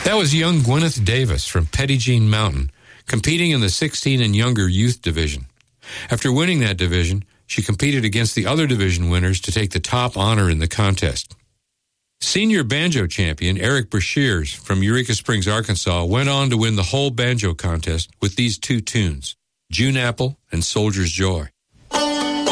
That was young Gwyneth Davis from Petit Jean Mountain, competing in the 16 and younger youth division. After winning that division, she competed against the other division winners to take the top honor in the contest. Senior banjo champion Eric Brashears from Eureka Springs, Arkansas, went on to win the whole banjo contest with these two tunes, June Apple and Soldier's Joy.